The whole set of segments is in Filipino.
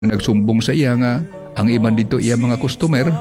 nagsumbong sa iya nga ang iban dito iya mga customer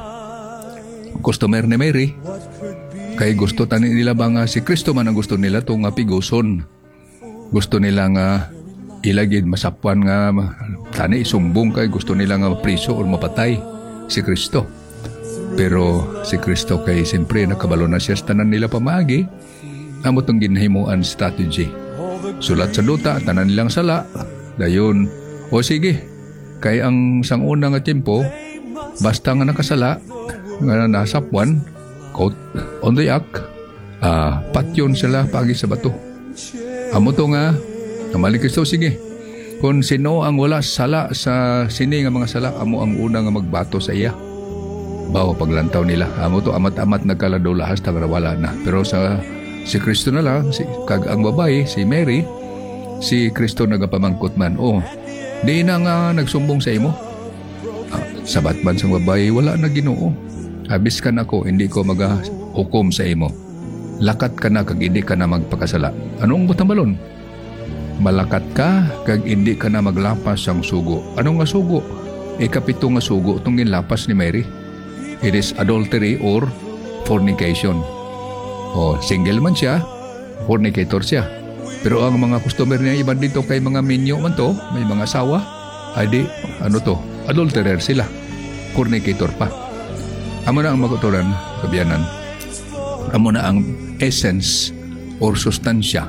ni Mary. Kay gusto tani nila ba nga si Kristo man ang gusto nila to nga piguson. Gusto nila nga ilagid masapuan nga tani isumbong kay gusto nila nga priso o mapatay si Kristo. Pero si Kristo kay siyempre nakabalo na siya sa tanan nila pamagi. Amo tong ginhimuan strategy. Sulat sa duta tanan nilang sala. Dayon o sige kay ang sanguna nga tiempo basta nga nakasala nga nasapuan quote on the act patyon sila pagi sa bato. Amo to nga kamali Kristo sige kung sino ang wala sala sa sini nga mga sala amo ang una nga magbato sa iya bawa paglantaw nila. Amo to amat-amat nagkaladulahas ta wala na pero sa si Kristo na lang kag ang babae si Mary si Kristo nagapamangkot man di na nga nagsumbong sa imo. Sabat man sang babae wala na Ginoo. Habis ka na ko, hindi ko magahukom sa imo. Lakat ka na kag hindi ka na magpakasala. Anong butambalon? Malakat ka kag hindi ka na maglapas sang sugo. Anong nga sugo? Ikapito nga sugo itong ginlapas ni Mary. It is adultery or fornication. Single man siya, fornicator siya. Pero ang mga customer niya iban dito kay mga minyo man to, may mga asawa, ay di, adulterer sila. Fornicator pa. Amo na ang maguturan, kabiyanan. Amo na ang essence or substance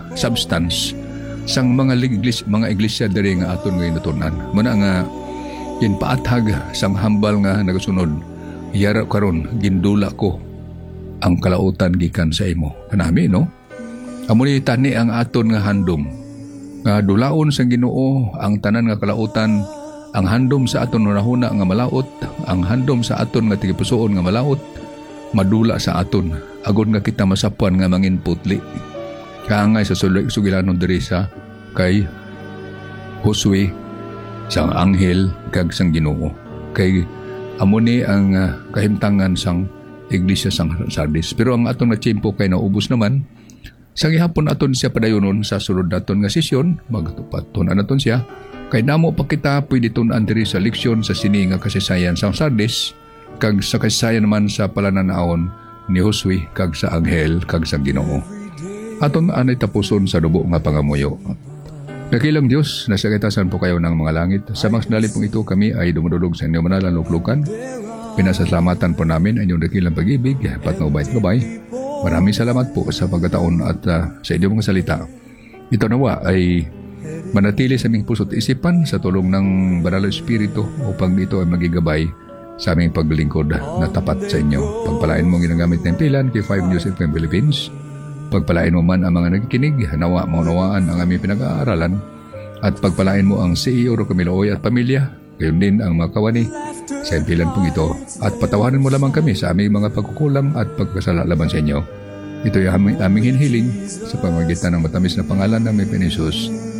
sang mga iglesia diri nga aton nga inutunan. Muna nga ginpaathag sang hambal nga nagasunod. Yara karon gindula ko ang kalautan gikan sa imo. Kanami no? Amo ni tani ang aton nga handom. Nga dulaon sang Ginoo ang tanan nga kalautan. Ang handom sa aton hunahuna nga malaot, ang handom sa aton nga tigipusoon nga malaot, madula sa aton. Agon nga kita masapuan nga mangin putli. Kaangay sa sugilanon diri sa kay Josue sang anghel kag sang Ginoo. Kay amo ni ang kahimtangan sang iglesia sang Sardis. Pero ang aton nga tiempo kay naubos naman. Sa gihapon aton siya padayonon sa sulod naton nga sesyon, magtupaton naton siya. Kay namo pa kita pwede tun-an diri sa leksyon sa sini nga kasaysayan sa Sardis kag sa kasaysayan naman sa palananaon ni Josue kag sa anghel kag sa Ginoo. Aton anay tapuson sa dubo nga pangamuyo. Dakilang Dios, nasa kaitasan po kayo ng mga langit. Sa mga sandali pong ito kami ay dumudulog sa inyong manalang luklukan. Pinasasalamatan po namin ang inyong dakilang pag-ibig, patnubay-nubay. Maraming salamat po sa pagkataon at sa inyong mga salita. Ito nawa ay manatili sa aming puso't isipan sa tulong ng Banal na Espiritu upang dito ay magigabay sa aming paglilingkod na tapat sa inyo. Pagpalain mo ginagamit ng pilan kay 5 News FM Philippines. Pagpalain mo man ang mga nagkikinig, nawa maunawaan ang aming pinag-aaralan at pagpalain mo ang CEO Ro Camilo at pamilya, gayon din ang mga kawani sa impilan pong ito. At patawarin mo lamang kami sa aming mga pagkukulang at pagkasala laban sa inyo. Ito ay aming hinhiling sa pamamagitan ng matamis na pangalan ng Panginoon Hesus.